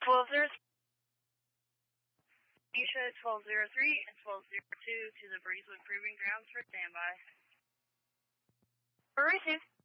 1203. Nisha 1203 and 1202 to the Breezewood Proving Grounds for standby. Receive.